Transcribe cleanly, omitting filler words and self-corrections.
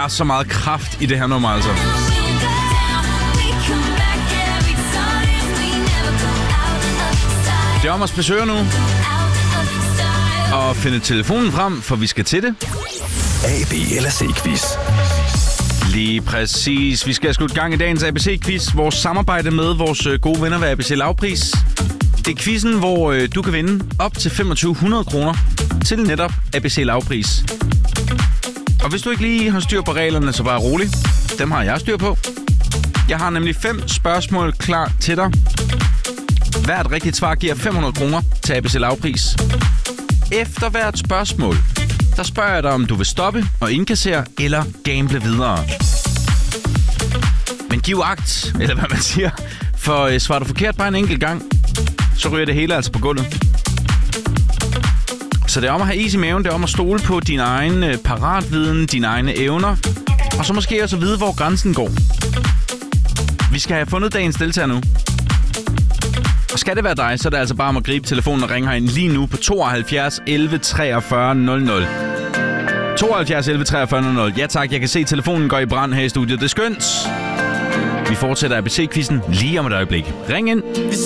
er så meget kraft i det her nummer, altså. Det er om at besøge nu. Og finde telefonen frem, for vi skal til det. A, B eller C-quiz. Lige præcis. Vi skal sgu i gang i dagens ABC-quiz. Vores samarbejde med vores gode venner ved ABC Lavpris. Det er quizzen, hvor du kan vinde op til 2500 kroner til netop ABC Lavpris. Og hvis du ikke lige har styr på reglerne, så bare rolig. Dem har jeg styr på. Jeg har nemlig 5 spørgsmål klar til dig. Hvert rigtigt svar giver 500 kroner til ABC Lavpris. Efter hvert spørgsmål, der spørger jeg dig, om du vil stoppe og indkassere eller gamble videre. Men giv agt, eller hvad man siger. For svarer du forkert bare en enkelt gang, så ryger det hele altså på gulvet. Så det er om at have is i maven, det er om at stole på din egen paratviden, dine egne evner. Og så måske også at vide, hvor grænsen går. Vi skal have fundet dagens deltager nu. Og skal det være dig, så er det altså bare om at gribe telefonen og ringe herind lige nu på 72 11 43 00. 72 11 43 00. Ja tak, jeg kan se, at telefonen går i brand her i studiet. Det er skønt. Vi fortsætter ABC-quizzen lige om et øjeblik. Ring ind.